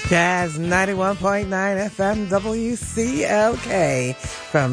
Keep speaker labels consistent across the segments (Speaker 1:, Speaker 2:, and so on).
Speaker 1: Jazz 91.9 FM WCLK from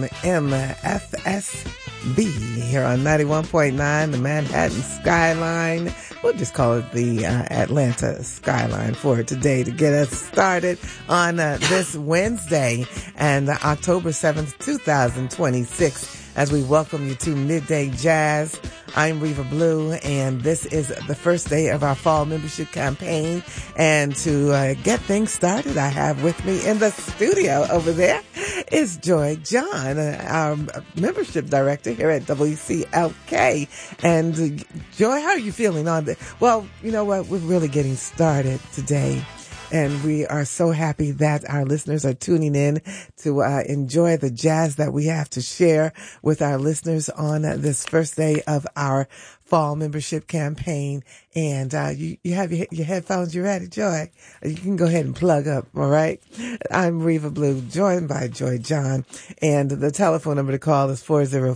Speaker 1: MFSB here on 91.9, the Manhattan Skyline. We'll just call it the Atlanta Skyline for today to get us started on this Wednesday and October 7th, 2026. As we welcome you to Midday Jazz, I'm Reva Blue, and this is the first day of our fall membership campaign. And to get things started, I have with me in the studio over there is Joy John, our membership director here at WCLK. And Joy, how are you feeling on this? Well, you know what? We're really getting started today. And we are so happy that our listeners are tuning in to enjoy the jazz that we have to share with our listeners on this first day of our fall membership campaign. And you have your headphones, you ready, Joy? You can go ahead and plug up, all right? I'm Reva Blue, joined by Joy John. And the telephone number to call is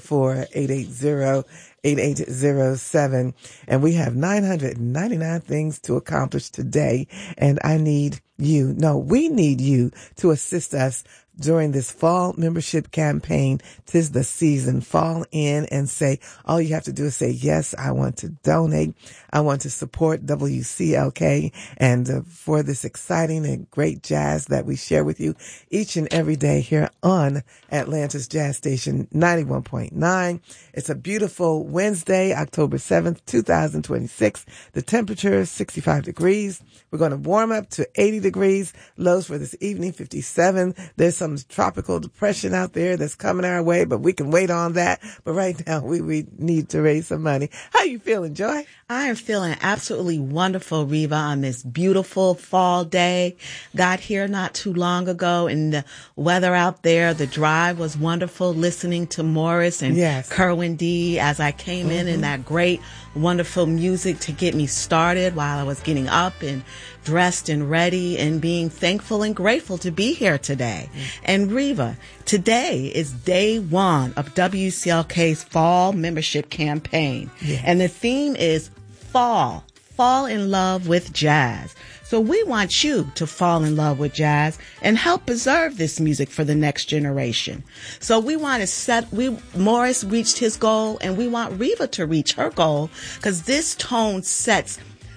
Speaker 1: 404-880-8807. And we have 999 things to accomplish today. And we need you to assist us during this fall membership campaign. 'Tis the season. Fall in and say, all you have to do is say, yes, I want to donate. I want to support WCLK and for this exciting and great jazz that we share with you each and every day here on Atlanta's Jazz Station 91.9. It's a beautiful Wednesday, October 7th, 2026. The temperature is 65 degrees. We're going to warm up to 80 degrees. Lows for this evening, 57. There's some tropical depression out there that's coming our way, but we can wait on that. But right now, we need to raise some money. How you feeling, Joy?
Speaker 2: I am feeling absolutely wonderful, Reva, on this beautiful fall day. Got here not too long ago, and the weather out there, the drive was wonderful, listening to Morris and Kerwin D as I came in that great, wonderful music to get me started while I was getting up and dressed and ready and being thankful and grateful to be here today. And Reva, today is day one of WCLK's fall membership campaign. And the theme is fall in love with jazz. So we want you to fall in love with jazz and help preserve this music for the next generation. So we want to Morris reached his goal, and we want Reva to reach her goal, because this tone sets